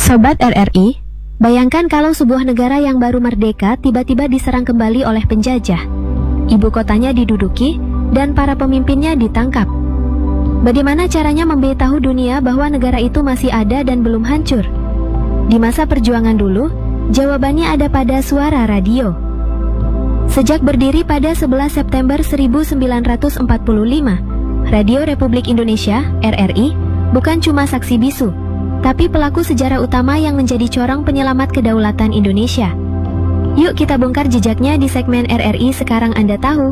Sobat RRI, bayangkan kalau sebuah negara yang baru merdeka tiba-tiba diserang kembali oleh penjajah. Ibu kotanya diduduki dan para pemimpinnya ditangkap. Bagaimana caranya memberitahu dunia bahwa negara itu masih ada dan belum hancur? Di masa perjuangan dulu, jawabannya ada pada suara radio. Sejak berdiri pada 11 September 1945, Radio Republik Indonesia, RRI, bukan cuma saksi bisu, tapi pelaku sejarah utama yang menjadi corong penyelamat kedaulatan Indonesia. Yuk kita bongkar jejaknya di segmen RRI Sekarang Anda Tahu.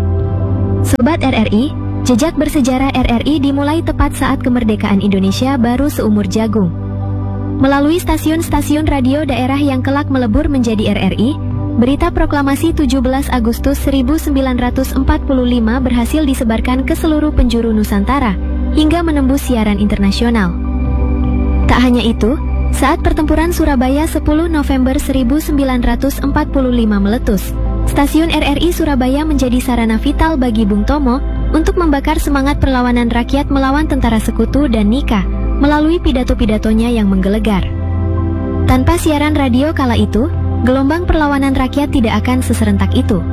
Sobat RRI, jejak bersejarah RRI dimulai tepat saat kemerdekaan Indonesia baru seumur jagung. Melalui stasiun-stasiun radio daerah yang kelak melebur menjadi RRI, berita proklamasi 17 Agustus 1945 berhasil disebarkan ke seluruh penjuru Nusantara hingga menembus siaran internasional. Tak hanya itu, saat pertempuran Surabaya 10 November 1945 meletus, stasiun RRI Surabaya menjadi sarana vital bagi Bung Tomo untuk membakar semangat perlawanan rakyat melawan tentara sekutu dan Nika melalui pidato-pidatonya yang menggelegar. Tanpa siaran radio kala itu, gelombang perlawanan rakyat tidak akan seserentak itu.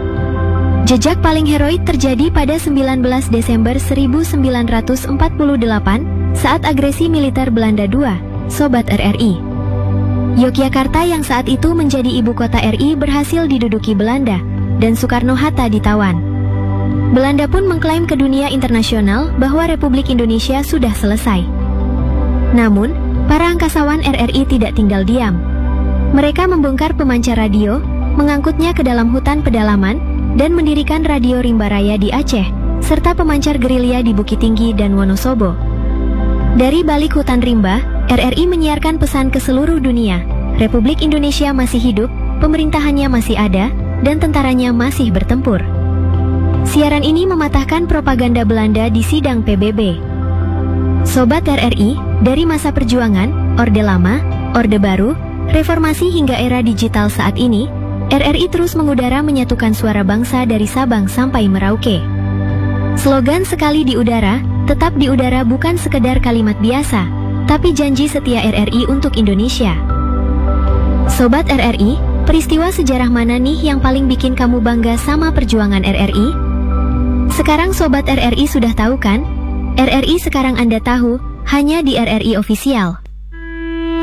Jejak paling heroik terjadi pada 19 Desember 1948 saat agresi militer Belanda II, Sobat RRI. Yogyakarta yang saat itu menjadi ibu kota RI berhasil diduduki Belanda dan Soekarno-Hatta ditawan. Belanda pun mengklaim ke dunia internasional bahwa Republik Indonesia sudah selesai. Namun, para angkasawan RRI tidak tinggal diam. Mereka membongkar pemancar radio, mengangkutnya ke dalam hutan pedalaman, dan mendirikan Radio Rimba Raya di Aceh, serta pemancar gerilya di Bukit Tinggi dan Wonosobo. Dari balik hutan rimba, RRI menyiarkan pesan ke seluruh dunia. Republik Indonesia masih hidup, pemerintahannya masih ada, dan tentaranya masih bertempur. Siaran ini mematahkan propaganda Belanda di sidang PBB. Sobat RRI, dari masa perjuangan, Orde Lama, Orde Baru, reformasi hingga era digital saat ini, RRI terus mengudara menyatukan suara bangsa dari Sabang sampai Merauke. Slogan sekali di udara, tetap di udara bukan sekedar kalimat biasa, tapi janji setia RRI untuk Indonesia. Sobat RRI, peristiwa sejarah mana nih yang paling bikin kamu bangga sama perjuangan RRI? Sekarang Sobat RRI sudah tahu kan? RRI Sekarang Anda Tahu, hanya di RRI Official.